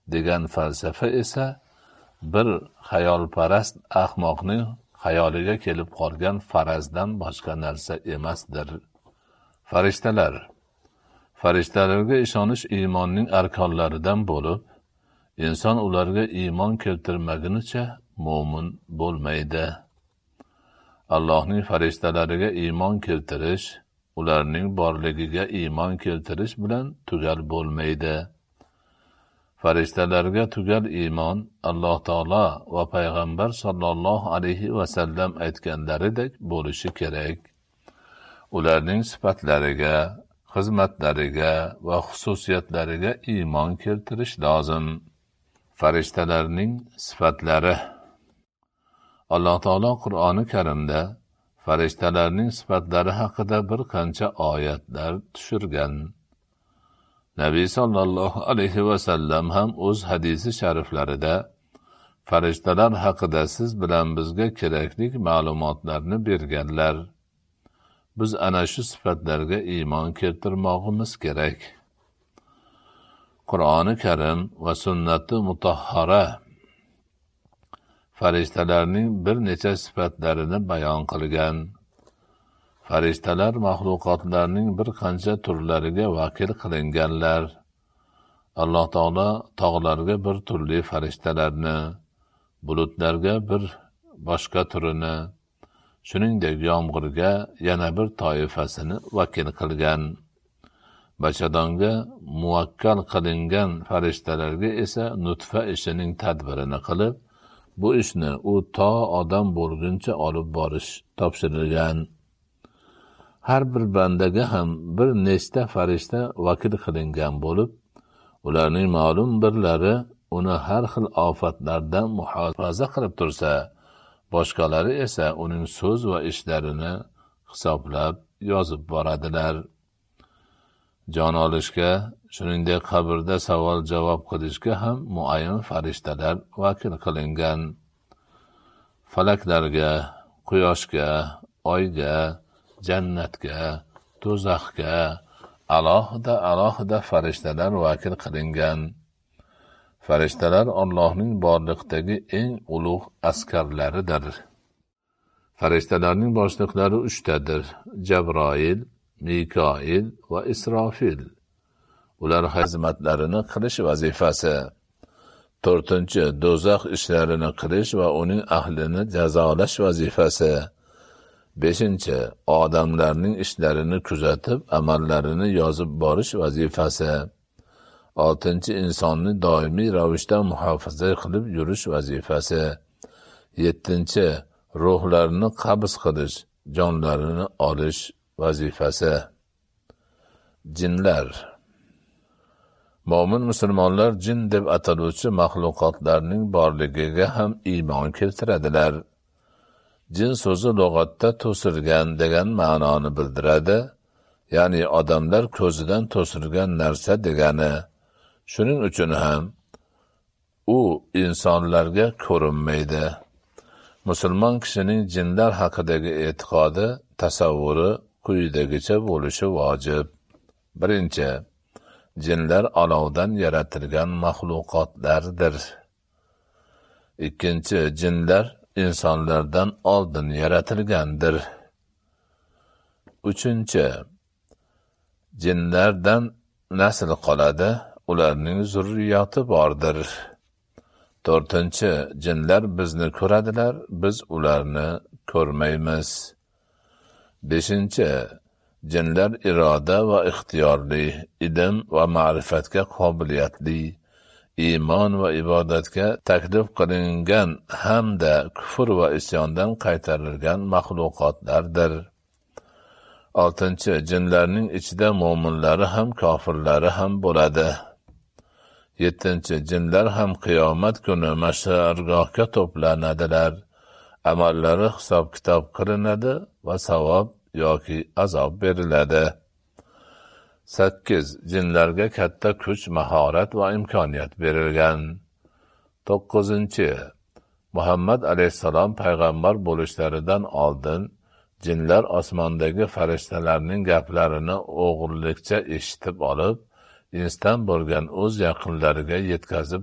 degan falsafa esa bir xayolparast ahmoqning xayoliga kelib qolgan farazdan boshqa narsa emasdir. Farishtalarga ishonish iymonning arkonlaridan bo'lib, inson ularga iymon keltirmagunicha mo'min bo'lmaydi. Allohning farishtalariga iymon keltirish, ularning borligiga iymon keltirish bilan tugal bo'lmaydi. Farishtalarga tugal iymon Alloh taolo va payg'ambar sollallohu alayhi va sallam aytganlaridek bo'lishi kerak. Ularning sifatlariga, xizmatlariga va xususiyatlariga iymon keltirish lozim. Farishtalarning sifatlari. Alloh taolo Qur'oni Karimda farishtalarning sifatlari haqida bir qancha oyatlar tushirgan. Nabiy sallallohu alayhi va sallam ham o'z hadisi shariflarida farishtalar haqida siz bilan bizga kerakli ma'lumotlarni berganlar. Biz ana shu sifatlarga iymon keltirmog'imiz kerak. Qur'oni Karim va sunnati mutahhara farishtalarning bir necha sifatlarini bayon qilgan. Farishtalar maxluqotlarning bir qancha turlariga vakil qilinganlar. Alloh taolo tog'larga bir turli farishtalarni, bulutlarga bir boshqa turini, shuningdek yomg'irga yana bir toifasini vakil qilgan. Bachadonga muvakkal qilingan farishtalarga esa nutfa ishining tadbirini qilib, bu ishni u to odam bo'lguncha olib borish topshirilgan. Har bir bandaga ham bir nechta farishta vakil qilingan bo'lib, ularning ma'lum birlari uni har xil ofatlardan muhofaza qilib tursa, boshqalari esa uning so'z va ishlarini hisoblab yozib boradilar. Jon olishga, shuningdek qabrda savol-javob qilishga ham muayyan farishtalar vakil qilingan. Falaklarga, quyoshga, oyga, jannatga, do'zaxga alohida farishtalar vakil qilingan. Farishtalar Allohning borliqdagi eng ulug' askarlaridir. Farishtalarning boshliqlari 3tadir: Jabroil, Mikoil va Isrofil. Ular xizmatlarini qilish vazifasi. 4-chi do'zax ishlarini qilish va uning ahlini jazolash vazifasi. 5-chi odamlarning ishlarini kuzatib, amallarini yozib borish vazifasi. 6-chi insonni doimiy ravishda muhofaza qilib yurish vazifasi. 7-chi ruhlarni qabz qilish, jonlarini olish vazifasi. Jinlar. Mo'min musulmonlar jin deb ataluvchi maxluqotlarning borligiga ham iymon keltiradilar. Jin so'zi lug'atda to'silgan degan ma'noni bildiradi, ya'ni odamlar ko'zidan to'silgan narsa degani. Shuning uchun ham u insonlarga ko'rinmaydi. Musulmon kishining jinlar haqidagi e'tiqodi, tasavvuri quyidagicha bo'lishi vojib. 1. Jinlar olovdan yaratilgan maxluqotlardir. 2. Jinlar insonlardan oldin yaratilgandir. 3. Jinlardan nasl qoladi, ularning zurriyoti bordir. 4. Jinlar bizni ko'radilar, biz ularni ko'rmaymiz. 5. Jinlar iroda va ixtiyorli, ilm va ma'rifatga qobiliyatli, iymon va ibodatga taklif qilingan hamda kufr va isyondan qaytarilgan maxluqotlardir. 6. Jinlarning ichida mo'minlari ham kofirlari ham bo'ladi. 7. Jinlar ham qiyomat kuni mashargohga to'planadilar. Amallari hisob-kitob qilinadi va savob yoki azob beriladi. 8. Jinlarga katta kuch, mahorat va imkoniyat berilgan. 9. Muhammad alayhissalom payg'ambar bo'lishlaridan oldin jinlar osmondagi farishtalarning gaplarini o'g'irlikcha eshitib olib, insdan bo'lgan o'z yaqinlariga yetkazib